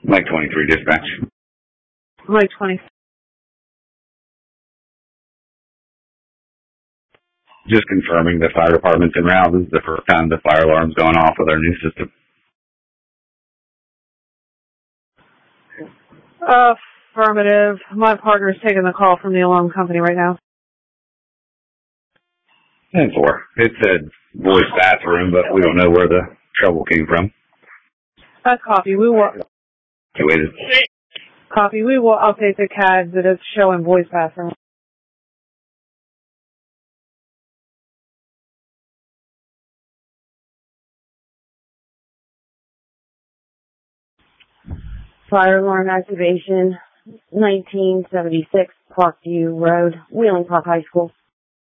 Mike 23 dispatch. Mike 20. Just confirming the fire department's en route. This is the first time the fire alarm's gone off with our new system. Affirmative. My partner's taking the call from the alarm company right now. 10-4. It said voice bathroom, but we don't know where the trouble came from. Copy. We will. Copy. We will update the CAD that it's showing voice bathroom. Fire alarm activation, 1976 Parkview Road, Wheeling Park High School.